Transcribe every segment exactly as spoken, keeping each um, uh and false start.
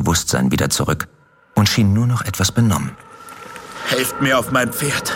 Bewusstsein wieder zurück und schien nur noch etwas benommen. Helft mir auf mein Pferd.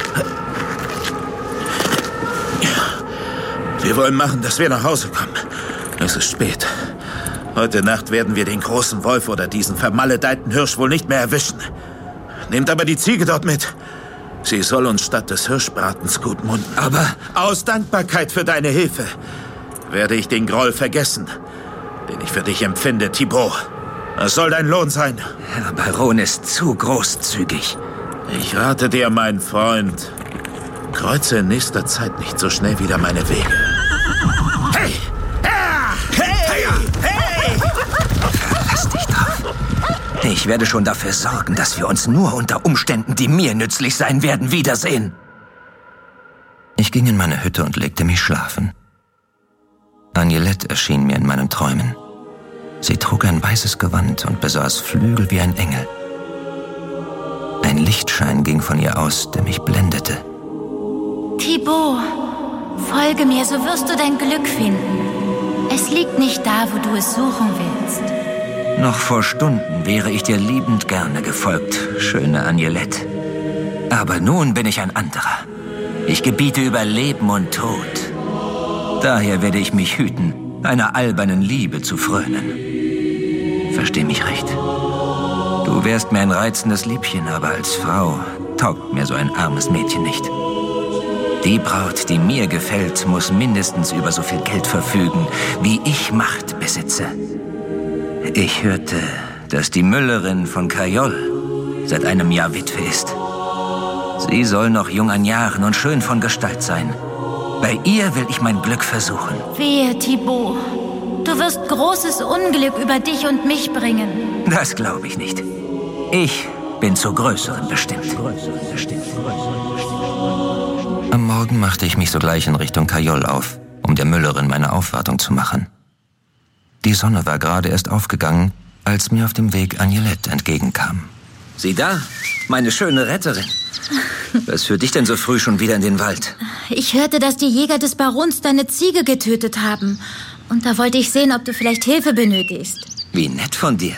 Wir wollen machen, dass wir nach Hause kommen. Es ist spät. Heute Nacht werden wir den großen Wolf oder diesen vermaledeiten Hirsch wohl nicht mehr erwischen. Nehmt aber die Ziege dort mit. Sie soll uns statt des Hirschbratens gut munden. Aber aus Dankbarkeit für deine Hilfe werde ich den Groll vergessen, den ich für dich empfinde, Thibaut. Das soll dein Lohn sein. Herr Baron ist zu großzügig. Ich rate dir, mein Freund, kreuze in nächster Zeit nicht so schnell wieder meine Wege. Hey! Hey! Hey! Verlass dich drauf. Ich werde schon dafür sorgen, dass wir uns nur unter Umständen, die mir nützlich sein werden, wiedersehen. Ich ging in meine Hütte und legte mich schlafen. Agnelette erschien mir in meinen Träumen. Sie trug ein weißes Gewand und besaß Flügel wie ein Engel. Ein Lichtschein ging von ihr aus, der mich blendete. Thibaut, folge mir, so wirst du dein Glück finden. Es liegt nicht da, wo du es suchen willst. Noch vor Stunden wäre ich dir liebend gerne gefolgt, schöne Agnelette. Aber nun bin ich ein anderer. Ich gebiete über Leben und Tod. Daher werde ich mich hüten, einer albernen Liebe zu frönen. Versteh mich recht. Du wärst mir ein reizendes Liebchen, aber als Frau taugt mir so ein armes Mädchen nicht. Die Braut, die mir gefällt, muss mindestens über so viel Geld verfügen, wie ich Macht besitze. Ich hörte, dass die Müllerin von Cayolle seit einem Jahr Witwe ist. Sie soll noch jung an Jahren und schön von Gestalt sein. Bei ihr will ich mein Glück versuchen. Wehe, Thibaut. Du wirst großes Unglück über dich und mich bringen. Das glaube ich nicht. Ich bin zu Größerem bestimmt. Am Morgen machte ich mich sogleich in Richtung Cayolle auf, um der Müllerin meine Aufwartung zu machen. Die Sonne war gerade erst aufgegangen, als mir auf dem Weg Agnelette entgegenkam. Sieh da, meine schöne Retterin. Was führt dich denn so früh schon wieder in den Wald? Ich hörte, dass die Jäger des Barons deine Ziege getötet haben. Und da wollte ich sehen, ob du vielleicht Hilfe benötigst. Wie nett von dir.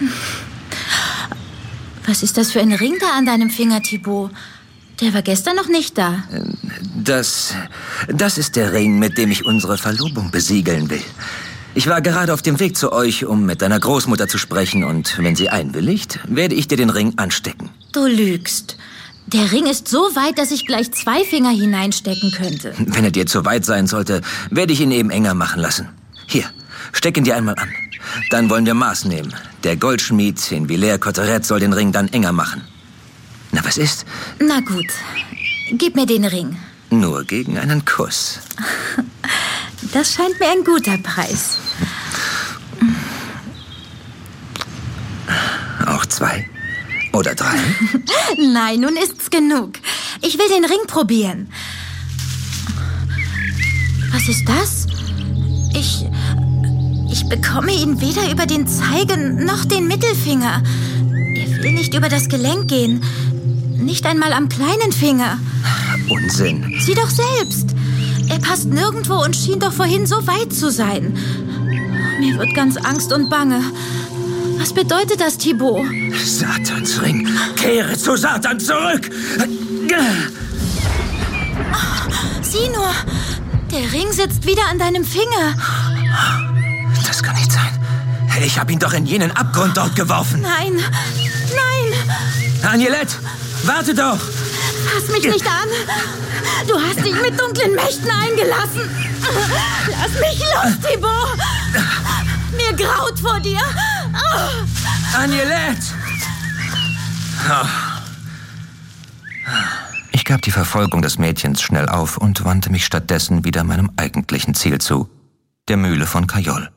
Was ist das für ein Ring da an deinem Finger, Thibaut? Der war gestern noch nicht da. Das, das ist der Ring, mit dem ich unsere Verlobung besiegeln will. Ich war gerade auf dem Weg zu euch, um mit deiner Großmutter zu sprechen. Und wenn sie einwilligt, werde ich dir den Ring anstecken. Du lügst. Der Ring ist so weit, dass ich gleich zwei Finger hineinstecken könnte. Wenn er dir zu weit sein sollte, werde ich ihn eben enger machen lassen. Hier, steck ihn dir einmal an. Dann wollen wir Maß nehmen. Der Goldschmied in Villers-Cotterêts soll den Ring dann enger machen. Na, was ist? Na gut, gib mir den Ring. Nur gegen einen Kuss. Das scheint mir ein guter Preis. Auch zwei? Oder drei? Nein, nun ist's genug. Ich will den Ring probieren. Was ist das? Ich... Ich bekomme ihn weder über den Zeigen noch den Mittelfinger. Er will nicht über das Gelenk gehen. Nicht einmal am kleinen Finger. Unsinn. Sieh doch selbst. Er passt nirgendwo und schien doch vorhin so weit zu sein. Mir wird ganz Angst und Bange. Was bedeutet das, Thibaut? Satans Ring. Kehre zu Satan zurück. Sieh nur. Der Ring sitzt wieder an deinem Finger. Das kann nicht sein. Ich habe ihn doch in jenen Abgrund dort geworfen. Nein. Nein. Agnelette, warte doch. Fass mich nicht an. Du hast dich mit dunklen Mächten eingelassen. Lass mich los, Thibaut. Mir graut vor dir. Oh. Agnelette! Oh. Ich gab die Verfolgung des Mädchens schnell auf und wandte mich stattdessen wieder meinem eigentlichen Ziel zu, der Mühle von Cayolle.